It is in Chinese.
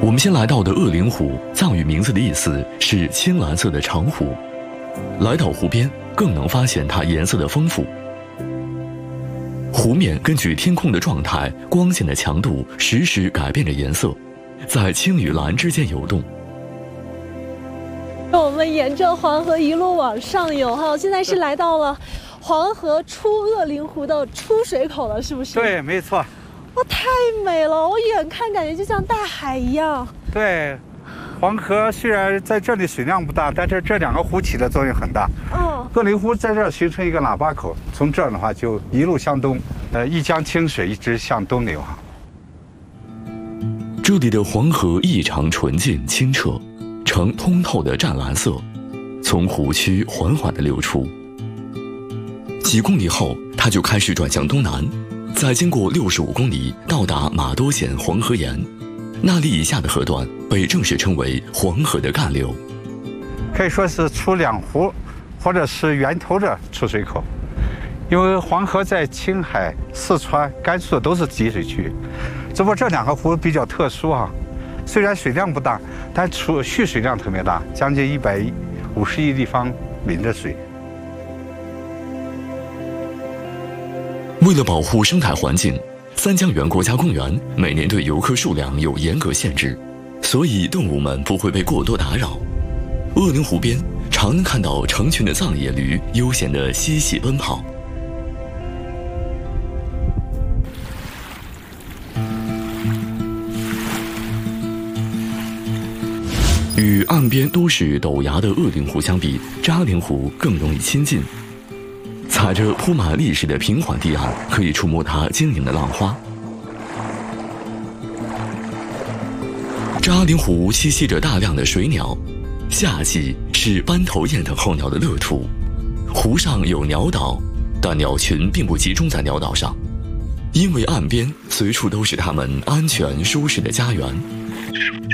我们先来到的鄂陵湖，藏语名字的意思是青蓝色的长湖。来到湖边，更能发现它颜色的丰富。湖面根据天空的状态、光线的强度，实时改变着颜色，在青与蓝之间游动。 我们沿着黄河一路往上游哈，现在是来到了黄河出鄂陵湖的出水口了，是不是？ 对，没错。 哇，太美了！我远看感觉就像大海一样。 对，黄河虽然在这里水量不大，但是这两个湖起的作用很大。鄂陵湖在这儿形成一个喇叭口，从这儿的话就一路向东，一江清水一直向东流哈。 这里的黄河异常纯净清澈，呈通透的湛蓝色，从湖区缓缓地流出。几公里后，它就开始转向东南，再经过65公里，到达玛多县黄河沿。那里以下的河段被正式称为黄河的干流， 可以说是出两湖或者是源头的出水口。因为黄河在青海、四川、甘肃都是集水区，只不过这两个湖比较特殊哈，虽然水量不大，但蓄水量特别大，将近150亿立方米的水。 为了保护生态环境，三江源国家公园每年对游客数量有严格限制，所以动物们不会被过多打扰。鄂陵湖边常能看到成群的藏野驴悠闲地嬉戏奔跑。与岸边都是陡崖的鄂陵湖相比，扎陵湖更容易亲近。踩着铺满历史的平缓堤岸，可以触摸它晶莹的浪花。扎陵湖栖息着大量的水鸟，夏季是斑头雁等候鸟的乐土。湖上有鸟岛，但鸟群并不集中在鸟岛上，因为岸边随处都是它们安全舒适的家园。